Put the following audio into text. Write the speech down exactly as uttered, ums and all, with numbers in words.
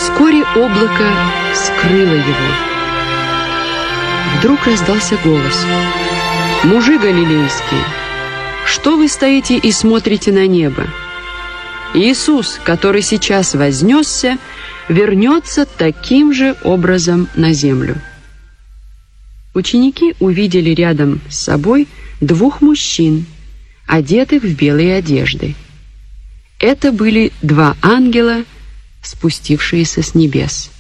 Вскоре облако скрыло его. Вдруг раздался голос: «Мужи галилейские, что вы стоите и смотрите на небо? Иисус, который сейчас вознесся, вернется таким же образом на землю». Ученики увидели рядом с собой двух мужчин, одетых в белые одежды. Это были два ангела, спустившиеся с небес.